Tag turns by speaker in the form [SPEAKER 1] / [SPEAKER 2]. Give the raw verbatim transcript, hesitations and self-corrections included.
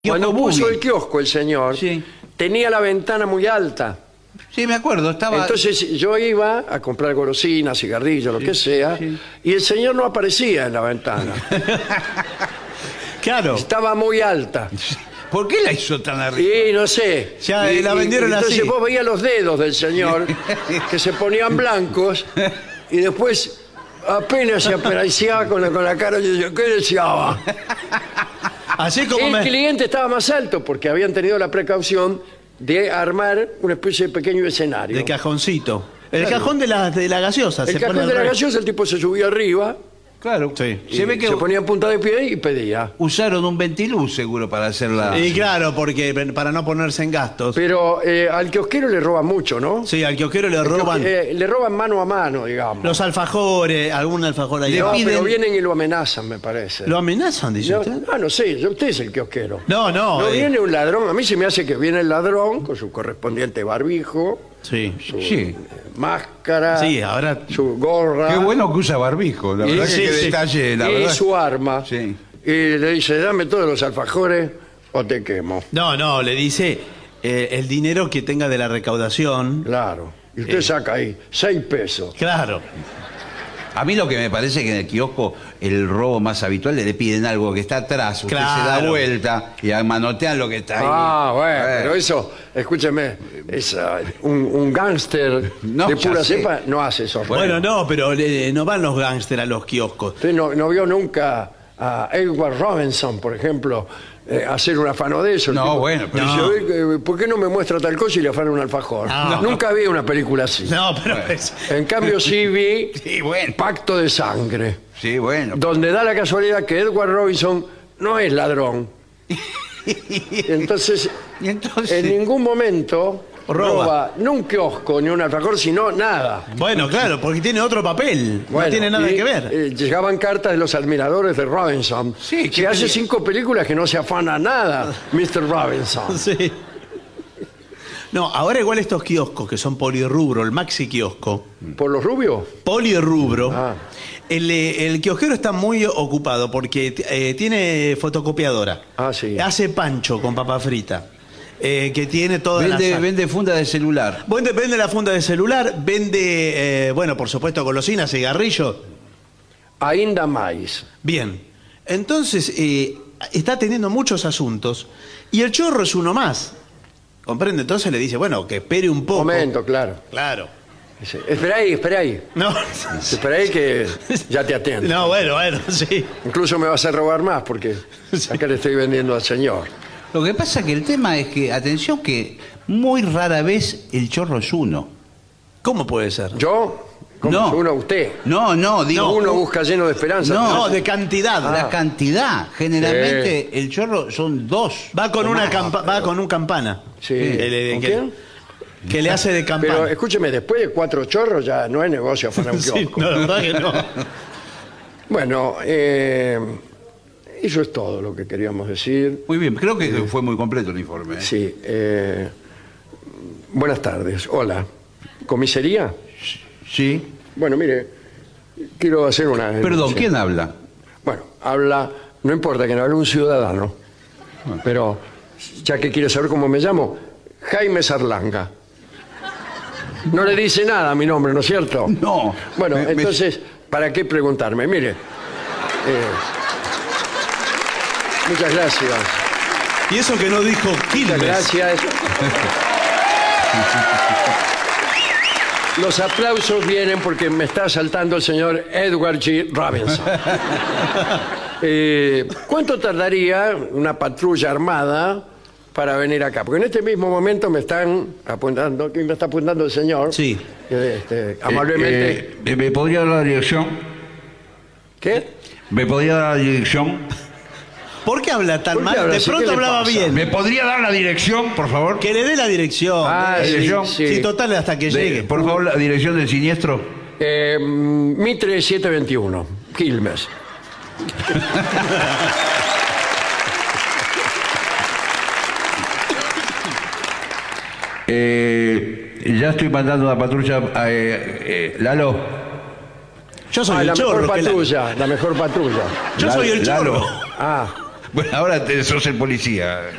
[SPEAKER 1] Cuando puso el kiosco el señor,
[SPEAKER 2] sí.
[SPEAKER 1] tenía la ventana muy alta.
[SPEAKER 2] Sí, me acuerdo, estaba...
[SPEAKER 1] Entonces yo iba a comprar golosinas, cigarrillos, lo
[SPEAKER 2] sí,
[SPEAKER 1] que sea,
[SPEAKER 2] sí.
[SPEAKER 1] y el señor no aparecía en la ventana.
[SPEAKER 3] Claro.
[SPEAKER 1] Estaba muy alta.
[SPEAKER 2] ¿Por qué la hizo tan arriba?
[SPEAKER 1] Y no sé.
[SPEAKER 3] Ya
[SPEAKER 1] y,
[SPEAKER 3] la vendieron
[SPEAKER 1] y, entonces
[SPEAKER 3] así.
[SPEAKER 1] vos veías los dedos del señor que se ponían blancos y después apenas se aparecía con la, con la cara y yo decía, ¿qué deseaba?
[SPEAKER 3] Así como
[SPEAKER 1] El
[SPEAKER 3] me...
[SPEAKER 1] cliente estaba más alto porque habían tenido la precaución de armar una especie de pequeño escenario.
[SPEAKER 3] De cajoncito. El
[SPEAKER 1] Claro.
[SPEAKER 3] cajón de la, de la gaseosa.
[SPEAKER 1] El
[SPEAKER 3] se pone
[SPEAKER 1] cajón
[SPEAKER 3] al
[SPEAKER 1] de la
[SPEAKER 3] revés.
[SPEAKER 1] gaseosa, el tipo se subía arriba,
[SPEAKER 2] Claro.
[SPEAKER 3] Sí.
[SPEAKER 2] Se ve que
[SPEAKER 1] se ponía en punta de pie y pedía.
[SPEAKER 2] usaron un ventiluz seguro para hacerla...
[SPEAKER 3] Y claro, porque para no ponerse en gastos.
[SPEAKER 1] Pero eh, al kiosquero le roban mucho, ¿no?
[SPEAKER 3] Sí, al kiosquero le roban
[SPEAKER 1] Eh, le roban mano a mano, digamos.
[SPEAKER 3] los alfajores, algún alfajor ahí.
[SPEAKER 2] Le
[SPEAKER 1] No,
[SPEAKER 2] piden-
[SPEAKER 1] pero vienen y lo amenazan, me parece.
[SPEAKER 3] ¿Lo amenazan, dice
[SPEAKER 1] No,
[SPEAKER 3] usted?
[SPEAKER 1] ah, no sé, yo- usted es el kiosquero.
[SPEAKER 3] No, no.
[SPEAKER 1] No
[SPEAKER 3] eh,
[SPEAKER 1] viene un ladrón, a mí se me hace que viene el ladrón con su correspondiente barbijo,
[SPEAKER 3] Sí.
[SPEAKER 1] su
[SPEAKER 2] Sí.
[SPEAKER 1] máscara,
[SPEAKER 3] Sí, ahora...
[SPEAKER 1] su gorra.
[SPEAKER 2] Qué bueno que usa barbijo, la
[SPEAKER 1] Y-
[SPEAKER 2] verdad
[SPEAKER 1] sí,
[SPEAKER 2] que qué
[SPEAKER 1] sí.
[SPEAKER 2] detalle, la
[SPEAKER 1] y
[SPEAKER 2] verdad.
[SPEAKER 1] su arma.
[SPEAKER 2] Sí.
[SPEAKER 1] Y le dice, dame todos los alfajores o te quemo.
[SPEAKER 3] No, no, le dice eh, el dinero que tenga de la recaudación.
[SPEAKER 1] Claro. Y usted
[SPEAKER 3] Eh.
[SPEAKER 1] saca ahí seis pesos.
[SPEAKER 3] Claro.
[SPEAKER 2] A mí lo que me parece que en el kiosco el robo más habitual le piden algo que está atrás, usted se da
[SPEAKER 3] Claro.
[SPEAKER 2] vuelta y manotean lo que está ahí.
[SPEAKER 1] Ah, bueno,
[SPEAKER 2] Eh.
[SPEAKER 1] pero eso, escúcheme, es, ah, un, un gángster
[SPEAKER 2] No,
[SPEAKER 1] de
[SPEAKER 2] ya
[SPEAKER 1] pura
[SPEAKER 2] sé.
[SPEAKER 1] cepa no hace eso.
[SPEAKER 3] Bueno, no, pero eh, no van los gángsters a los kioscos.
[SPEAKER 1] Usted no, no vio nunca a Edward Robinson, por ejemplo, eh, hacer un afano de eso. El
[SPEAKER 2] No,
[SPEAKER 1] tipo
[SPEAKER 2] bueno, pero
[SPEAKER 1] dice,
[SPEAKER 3] no.
[SPEAKER 1] "Oye, ¿por qué no me muestra tal cosa y le afana un alfajor?
[SPEAKER 3] No.
[SPEAKER 1] Nunca vi una película así.
[SPEAKER 3] No, pero es...
[SPEAKER 1] En cambio sí vi
[SPEAKER 2] Sí, bueno.
[SPEAKER 1] Pacto de Sangre,
[SPEAKER 2] Sí, bueno.
[SPEAKER 1] donde da la casualidad que Edward Robinson no es ladrón. Entonces,
[SPEAKER 2] Y entonces...
[SPEAKER 1] en ningún momento
[SPEAKER 3] Roba.
[SPEAKER 1] roba ni un kiosco ni un alfajor, sino nada.
[SPEAKER 3] Bueno, claro, porque tiene otro papel.
[SPEAKER 1] Bueno,
[SPEAKER 3] no tiene nada
[SPEAKER 1] y,
[SPEAKER 3] que ver.
[SPEAKER 1] eh, llegaban cartas de los admiradores de Robinson.
[SPEAKER 2] Sí,
[SPEAKER 1] que
[SPEAKER 2] que
[SPEAKER 1] hace
[SPEAKER 2] tenía-
[SPEAKER 1] cinco películas que no se afana nada, mister Robinson.
[SPEAKER 3] Sí. No, ahora igual estos kioscos que son polirrubro, el maxi kiosco,
[SPEAKER 1] ¿Por los rubios?
[SPEAKER 3] polirrubro,
[SPEAKER 1] Ah.
[SPEAKER 3] el, eh, el kiosquero está muy ocupado porque eh, tiene fotocopiadora.
[SPEAKER 1] Ah, sí.
[SPEAKER 3] Hace pancho con papa frita. eh, que tiene toda
[SPEAKER 2] Vende,
[SPEAKER 3] la...
[SPEAKER 2] vende funda de celular.
[SPEAKER 3] Vende, vende la funda de celular, vende, eh, bueno, por supuesto, golosinas, cigarrillos.
[SPEAKER 1] Ainda más.
[SPEAKER 3] Bien. Entonces, eh, está teniendo muchos asuntos y el chorro es uno más. ¿Comprende? Entonces le dice, bueno, que espere un poco.
[SPEAKER 1] Momento, claro.
[SPEAKER 3] Claro.
[SPEAKER 1] Dice, espera ahí, espera ahí.
[SPEAKER 3] No,
[SPEAKER 1] Espera ahí que ya te atiendo.
[SPEAKER 3] no, bueno, bueno, sí.
[SPEAKER 1] Incluso me vas a robar más porque acá le estoy vendiendo al señor.
[SPEAKER 2] Lo que pasa que el tema es que, atención, que muy rara vez el chorro es uno.
[SPEAKER 3] ¿Cómo puede ser?
[SPEAKER 1] ¿Yo? ¿Cómo
[SPEAKER 2] No.
[SPEAKER 1] es uno usted?
[SPEAKER 2] No, no, digo...
[SPEAKER 1] Uno busca lleno de esperanza.
[SPEAKER 2] No.
[SPEAKER 3] No, de cantidad.
[SPEAKER 2] La cantidad. Generalmente el chorro son dos.
[SPEAKER 3] Va con
[SPEAKER 2] o
[SPEAKER 3] una
[SPEAKER 2] más.
[SPEAKER 3] campa- va con un campana.
[SPEAKER 1] Sí.
[SPEAKER 3] Que le-
[SPEAKER 1] ¿Con
[SPEAKER 3] que-
[SPEAKER 1] quién?
[SPEAKER 3] Que le hace de campana.
[SPEAKER 1] Pero escúcheme, después de cuatro chorros ya no es negocio afanar un
[SPEAKER 3] Sí,
[SPEAKER 1] kiosco.
[SPEAKER 3] no, la verdad que no.
[SPEAKER 1] Bueno, eh, eso es todo lo que queríamos decir.
[SPEAKER 2] Muy bien, creo que fue muy completo el informe. ¿eh?
[SPEAKER 1] Sí. eh, buenas tardes. Hola. ¿Comisaría?
[SPEAKER 2] Sí.
[SPEAKER 1] Bueno, mire, quiero hacer una...
[SPEAKER 2] Perdón,
[SPEAKER 1] denuncia.
[SPEAKER 2] ¿quién habla?
[SPEAKER 1] Bueno, habla, no importa que no hable un ciudadano, pero ya que quiere saber cómo me llamo, Jaime Sarlanga. No le dice nada a mi nombre, ¿no es cierto?
[SPEAKER 2] No.
[SPEAKER 1] Bueno,
[SPEAKER 2] Me- me-
[SPEAKER 1] entonces, ¿para qué preguntarme? Mire, eh, muchas gracias.
[SPEAKER 3] Y eso que no dijo
[SPEAKER 1] Muchas
[SPEAKER 3] Quilmes.
[SPEAKER 1] gracias. Los aplausos vienen porque me está asaltando el señor Edward G. Robinson. Eh, ¿Cuánto tardaría una patrulla armada para venir acá? Porque en este mismo momento me están apuntando, ¿quién me está apuntando el señor?
[SPEAKER 3] Sí.
[SPEAKER 1] Este, amablemente.
[SPEAKER 2] Eh, eh, ¿Me podría dar la dirección?
[SPEAKER 1] ¿Qué?
[SPEAKER 2] ¿Me podría dar la dirección?
[SPEAKER 3] ¿Por qué habla tan
[SPEAKER 1] ¿Por qué
[SPEAKER 3] mal?
[SPEAKER 1] habla
[SPEAKER 3] De
[SPEAKER 1] así?
[SPEAKER 3] pronto
[SPEAKER 1] ¿Qué le
[SPEAKER 3] hablaba
[SPEAKER 1] pasa?
[SPEAKER 3] bien.
[SPEAKER 2] ¿Me podría dar la dirección, por favor?
[SPEAKER 3] Que le dé la dirección.
[SPEAKER 1] Ah,
[SPEAKER 3] Eh,
[SPEAKER 1] sí,
[SPEAKER 2] dirección.
[SPEAKER 1] sí.
[SPEAKER 3] Sí, total, hasta que
[SPEAKER 2] De-
[SPEAKER 3] llegue.
[SPEAKER 2] por favor, la dirección del siniestro.
[SPEAKER 1] Eh, Mitre setecientos veintiuno, Quilmes.
[SPEAKER 2] Eh, ya estoy mandando una patrulla. A, eh, eh, Lalo.
[SPEAKER 3] Yo soy
[SPEAKER 1] Ah,
[SPEAKER 3] el
[SPEAKER 1] la
[SPEAKER 3] chorro.
[SPEAKER 1] mejor
[SPEAKER 3] que la-
[SPEAKER 1] patrulla, la mejor patrulla.
[SPEAKER 3] Yo
[SPEAKER 2] Lalo,
[SPEAKER 3] soy el
[SPEAKER 2] Lalo.
[SPEAKER 3] chorro.
[SPEAKER 1] Ah,
[SPEAKER 2] Bueno, ahora te, sos el policía.